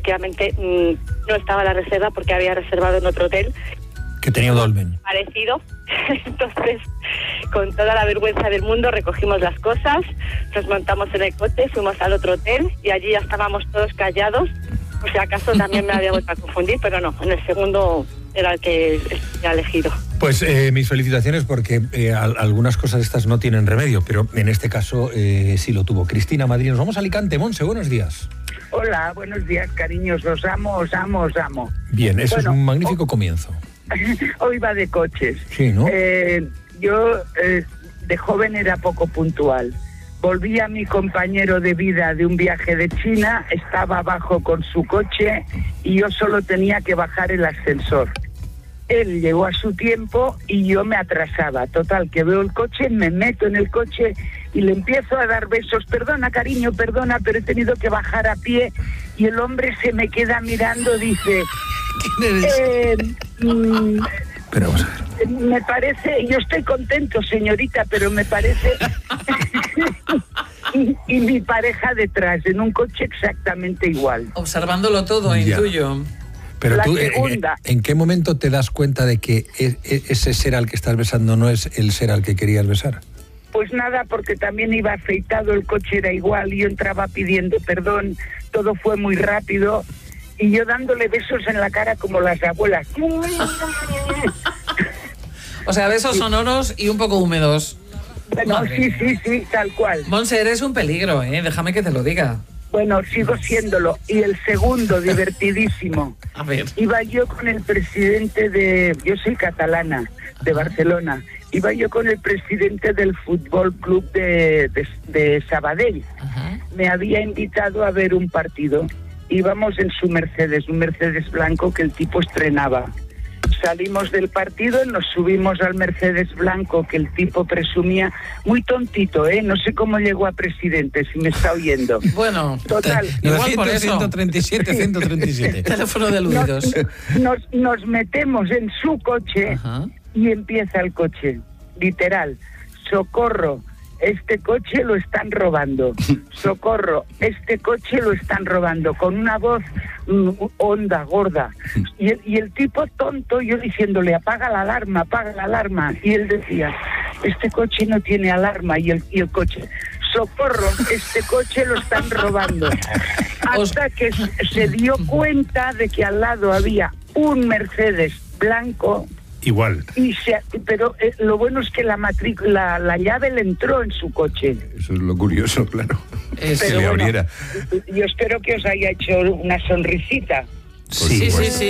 efectivamente no estaba la reserva porque había reservado en otro hotel que tenía un dolmen parecido. Entonces, con toda la vergüenza del mundo, recogimos las cosas, nos montamos en el coche, fuimos al otro hotel y allí ya estábamos todos callados. Por si acaso también me había vuelto a confundir, pero no, en el segundo era el que había elegido. Pues mis felicitaciones, porque algunas cosas estas no tienen remedio, pero en este caso sí lo tuvo. Cristina Madrid, nos vamos a Alicante. Monse, buenos días. Hola, buenos días, cariños, os amo. Bien, eso es un magnífico comienzo. Hoy va de coches. Sí, ¿no? Yo de joven era poco puntual. Volví a mi compañero de vida de un viaje de China, estaba abajo con su coche y yo solo tenía que bajar el ascensor. Él llegó a su tiempo y yo me atrasaba. Total, que veo el coche, me meto en el coche y le empiezo a dar besos. Perdona, cariño, perdona, pero he tenido que bajar a pie. Y el hombre se me queda mirando, dice... ¿Quién eres? Pero vamos a ver. Me parece, yo estoy contento, señorita, pero me parece... y mi pareja detrás, en un coche exactamente igual. Observándolo todo, intuyo. Pero tú, ¿en qué momento te das cuenta de que ese ser al que estás besando no es el ser al que querías besar? Pues nada, porque también iba afeitado, el coche era igual, yo entraba pidiendo perdón, todo fue muy rápido, y yo dándole besos en la cara como las abuelas. O sea, besos sonoros y un poco húmedos. Bueno, sí, tal cual. Monse, eres un peligro, déjame que te lo diga. Bueno, sigo siéndolo. Y el segundo, divertidísimo. A ver. Iba yo con el presidente yo soy catalana, de Barcelona. Iba yo con el presidente del Fútbol Club de Sabadell. Ajá. Me había invitado a ver un partido. Íbamos en su Mercedes, un Mercedes blanco que el tipo estrenaba. Salimos del partido, nos subimos al Mercedes blanco que el tipo presumía, muy tontito, no sé cómo llegó a presidente, si me está oyendo. Bueno, total. Igual por eso. 137. Teléfono de Luidos. Nos metemos en su coche. Ajá. Y empieza el coche, literal, socorro. Este coche lo están robando. Socorro, este coche lo están robando. Con una voz honda, gorda. Y el tipo tonto, yo diciéndole, apaga la alarma. Y él decía, este coche no tiene alarma. Y el coche, socorro, este coche lo están robando. Hasta que se dio cuenta de que al lado había un Mercedes blanco. Igual. Pero lo bueno es que la llave le entró en su coche. Eso es lo curioso, claro. Que le abriera. Yo espero que os haya hecho una sonrisita. Sí.